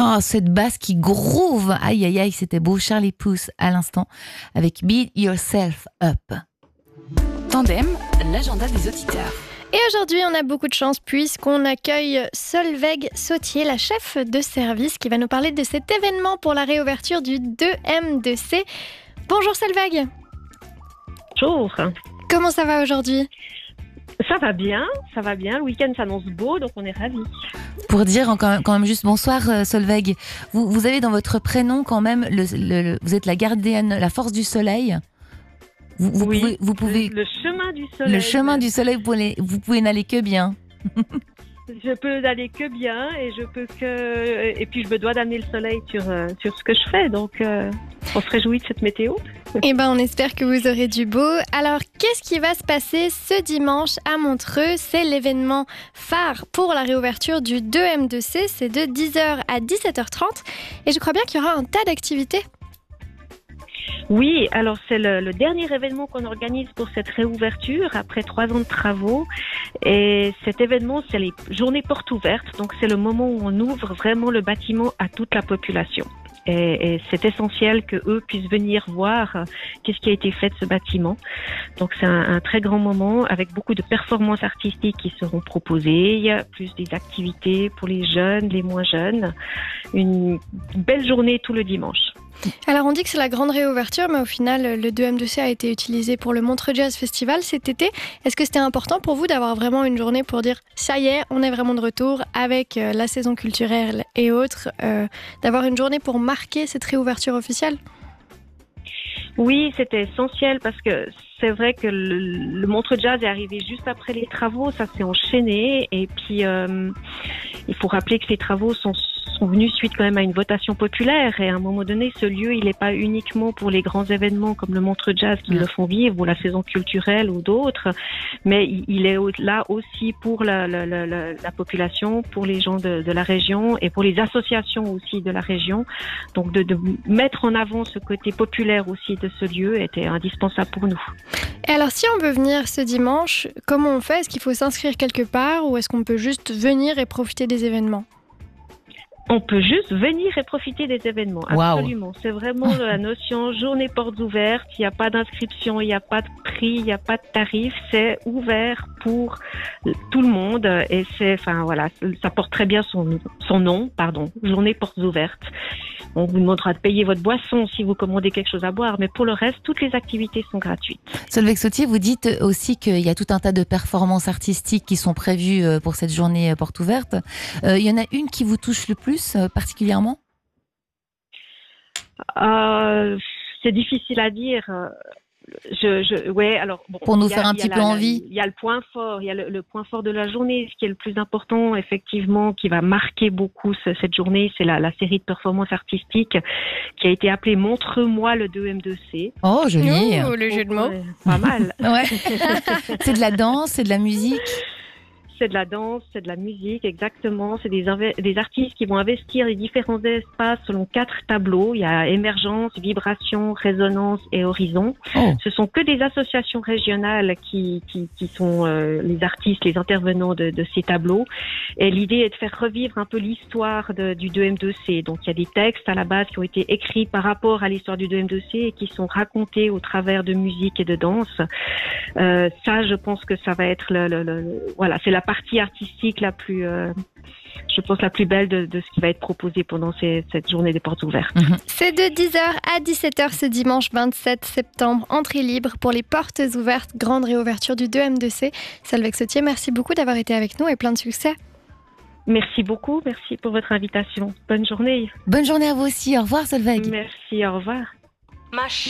Oh, cette basse qui groove. Aïe, aïe, aïe, c'était beau. Charlie Puth à l'instant avec Beat Yourself Up. Tandem, l'agenda des auditeurs. Et aujourd'hui, on a beaucoup de chance puisqu'on accueille Solveig Sautier, la chef de service, qui va nous parler de cet événement pour la réouverture du 2M2C. Bonjour Solveig. Bonjour. Comment ça va aujourd'hui ? Ça va bien. Le week-end s'annonce beau, donc on est ravis. Pour dire quand même juste bonsoir Solveig, vous avez dans votre prénom quand même, vous êtes la gardienne, la force du soleil. Vous pouvez le chemin du soleil. Le chemin du soleil, vous pouvez n'aller que bien. Je peux n'aller que bien et puis je me dois d'amener le soleil sur ce que je fais, donc on se réjouit de cette météo. Eh ben, on espère que vous aurez du beau. Alors, qu'est-ce qui va se passer ce dimanche à Montreux ? C'est l'événement phare pour la réouverture du 2M2C. C'est de 10h à 17h30. Et je crois bien qu'il y aura un tas d'activités. Oui, alors c'est le dernier événement qu'on organise pour cette réouverture après 3 ans de travaux. Et cet événement, c'est les journées portes ouvertes. Donc c'est le moment où on ouvre vraiment le bâtiment à toute la population. Et c'est essentiel que eux puissent venir voir qu'est-ce qui a été fait de ce bâtiment. Donc c'est un très grand moment avec beaucoup de performances artistiques qui seront proposées. Il y a plus des activités pour les jeunes, les moins jeunes. Une belle journée tout le dimanche. Alors on dit que c'est la grande réouverture, mais au final le 2M2C a été utilisé pour le Montreux Jazz Festival cet été. Est-ce que c'était important pour vous d'avoir vraiment une journée pour dire ça y est, on est vraiment de retour avec la saison culturelle et autres, d'avoir une journée pour marquer cette réouverture officielle ? Oui, c'était essentiel parce que c'est vrai que le Montreux Jazz est arrivé juste après les travaux, ça s'est enchaîné et puis il faut rappeler que ces travaux sont venus suite quand même à une votation populaire et à un moment donné, ce lieu, il n'est pas uniquement pour les grands événements comme le Montreux Jazz qui le font vivre ou la saison culturelle ou d'autres, mais il est là aussi pour la population, pour les gens de la région et pour les associations aussi de la région. Donc de mettre en avant ce côté populaire aussi de ce lieu était indispensable pour nous. Et alors si on veut venir ce dimanche, comment on fait ? Est-ce qu'il faut s'inscrire quelque part ou est-ce qu'on peut juste venir et profiter des événements ? On peut juste venir et profiter des événements, absolument. Wow. C'est vraiment la notion journée portes ouvertes, il n'y a pas d'inscription, il n'y a pas de prix, il n'y a pas de tarif, c'est ouvert pour tout le monde et ça porte très bien son nom, journée portes ouvertes. On vous demandera de payer votre boisson si vous commandez quelque chose à boire, mais pour le reste, toutes les activités sont gratuites. Solveig Sautier, vous dites aussi qu'il y a tout un tas de performances artistiques qui sont prévues pour cette journée porte ouverte. Il y en a une qui vous touche le plus particulièrement ? C'est difficile à dire. Pour nous faire un petit peu envie. Il y a le point fort, il y a le point fort de la journée, ce qui est le plus important, effectivement, qui va marquer beaucoup cette journée, c'est la série de performances artistiques qui a été appelée Montre-moi le 2M2C. Oh, joli. Oh, le jeu de mots. Pas mal. Ouais. C'est de la danse, c'est de la musique. C'est de la danse, c'est de la musique, exactement. C'est des artistes qui vont investir les différents espaces selon 4 tableaux. Il y a émergence, vibration, résonance et horizon. Oh. Ce sont que des associations régionales qui sont les artistes, les intervenants de ces tableaux. Et l'idée est de faire revivre un peu l'histoire du 2M2C. Donc il y a des textes à la base qui ont été écrits par rapport à l'histoire du 2M2C et qui sont racontés au travers de musique et de danse. Ça, je pense que ça va être c'est la partie artistique la plus, je pense, la plus belle de ce qui va être proposé pendant cette journée des portes ouvertes. C'est de 10h à 17h ce dimanche 27 septembre, entrée libre pour les portes ouvertes, grande réouverture du 2M2C. Solveig Sautier, merci beaucoup d'avoir été avec nous et plein de succès. Merci beaucoup, merci pour votre invitation. Bonne journée. Bonne journée à vous aussi, au revoir Solveig. Merci, au revoir.